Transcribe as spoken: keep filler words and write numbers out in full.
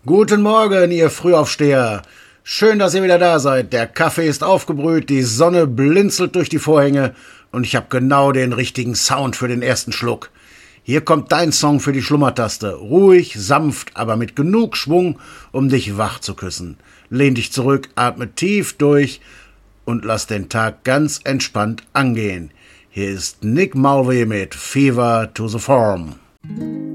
Guten Morgen, ihr Frühaufsteher. Schön, dass ihr wieder da seid. Der Kaffee ist aufgebrüht, die Sonne blinzelt durch die Vorhänge und ich habe genau den richtigen Sound für den ersten Schluck. Hier kommt dein Song für die Schlummertaste. Ruhig, sanft, aber mit genug Schwung, um dich wach zu küssen. Lehn dich zurück, atme tief durch und lass den Tag ganz entspannt angehen. Hier ist Nick Mulvey mit Fever to the Form.